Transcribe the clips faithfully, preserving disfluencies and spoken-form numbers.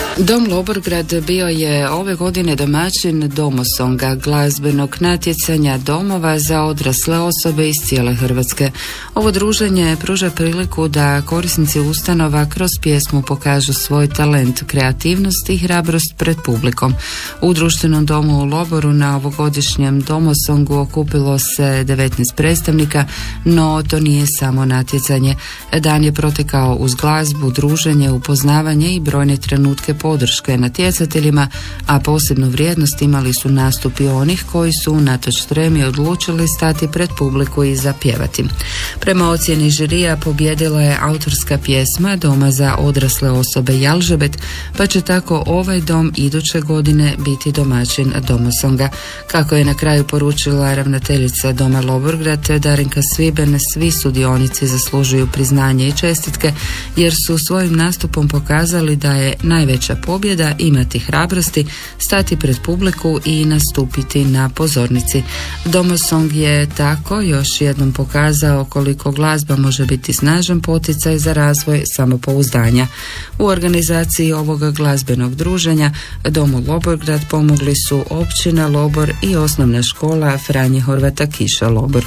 Dom Loborgrad bio je ove godine domaćin Domosonga, glazbenog natjecanja domova za odrasle osobe iz cijele Hrvatske. Ovo druženje pruža priliku da korisnici ustanova kroz pjesmu pokažu svoj talent, kreativnost i hrabrost pred publikom. U društvenom domu u Loboru na ovogodišnjem Domosongu okupilo se devetnaest predstavnika, no to nije samo natjecanje. Dan je protekao uz glazbu, druženje, upoznavanje i brojne trenutke podrške natjecateljima, a posebnu vrijednost imali su nastupi onih koji su unatoč tremi odlučili stati pred publiku i zapjevati. Prema ocjeni žirija pobijedila je autorska pjesma Doma za odrasle osobe Jalžabet, pa će tako ovaj dom iduće godine biti domaćin Domosonga. Kako je na kraju poručila ravnateljica Doma Loborgrad Darinka Sviben, svi sudionici zaslužuju priznanje i čestitke jer su svojim nastupom pokazali da je najveća pobjeda imati hrabrosti, stati pred publiku i nastupiti na pozornici. Domosong je tako još jednom pokazao koliko glazba može biti snažan poticaj za razvoj samopouzdanja. U organizaciji ovoga glazbenog druženja Domu Loborgrad pomogli su općina Lobor i osnovna škola Franje Horvata Kiša Lobor.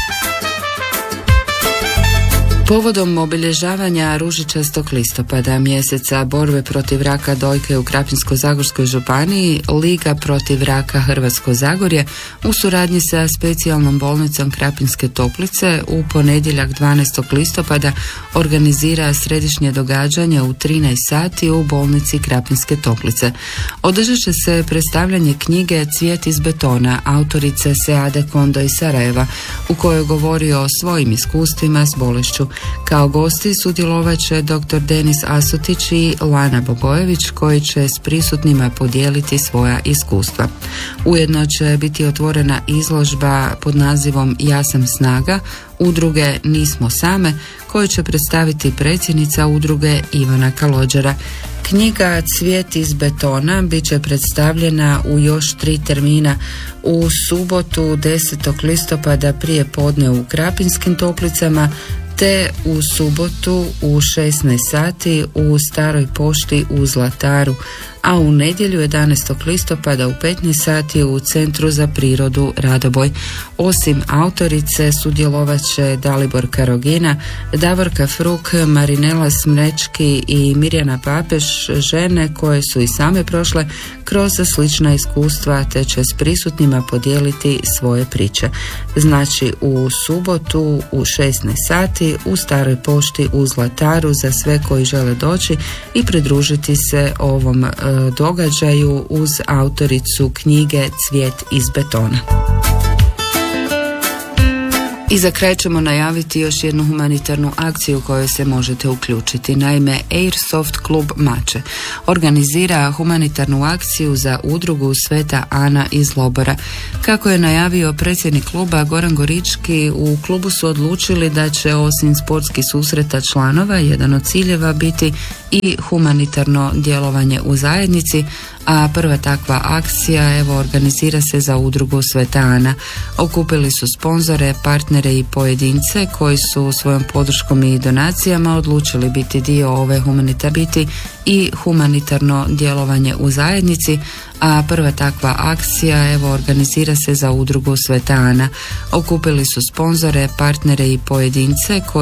Povodom obilježavanja ružičastog listopada, mjeseca borbe protiv raka dojke u Krapinsko-zagorskoj županiji, Liga protiv raka Hrvatsko Zagorje u suradnji sa specijalnom bolnicom Krapinske Toplice u ponedjeljak dvanaestog listopada organizira središnje događanje u trinaest sati u bolnici Krapinske Toplice. Održat će se predstavljanje knjige Cvijet iz betona autorice Seade Kondo iz Sarajeva, u kojoj govori o svojim iskustvima s bolešću. Kao gosti sudjelovat će dr. Denis Asutić i Lana Bogojević, koji će s prisutnima podijeliti svoja iskustva. Ujedno će biti otvorena izložba pod nazivom Ja sam snaga udruge Nismo same, koju će predstaviti predsjednica udruge Ivana Kalođera. Knjiga Cvijet iz betona bit će predstavljena u još tri termina: u subotu desetog listopada prije podne u Krapinskim Toplicama, te u subotu u šesnaest sati u Staroj pošti u Zlataru, a u nedjelju jedanaestog listopada u petnaest sati u Centru za prirodu Radoboj. Osim autorice sudjelovat će Dalibor Karogina, Davorka Fruk, Marinela Smrečki i Mirjana Papeš, žene koje su i same prošle kroz slična iskustva, te će s prisutnima podijeliti svoje priče. Znači u subotu u šesnaest sati u Staroj pošti u Zlataru za sve koji žele doći i pridružiti se ovom e, događaju uz autoricu knjige Cvijet iz betona. I za kraj ćemo najaviti još jednu humanitarnu akciju u kojoj se možete uključiti. Naime, Airsoft klub Mače organizira humanitarnu akciju za udrugu Sveta Ana iz Lobora. Kako je najavio predsjednik kluba Goran Gorički, u klubu su odlučili da će osim sportskih susreta članova jedan od ciljeva biti i humanitarno djelovanje u zajednici, a prva takva akcija evo organizira se za udrugu Sveta Ana. Okupili su sponzore, partnere i pojedince koji su svojom podrškom i donacijama odlučili biti dio ove humanitarne biti i humanitarno djelovanje u zajednici, a prva takva akcija evo organizira se za udrugu Sveta Ana. Okupili su sponzore, partnere i pojedince koji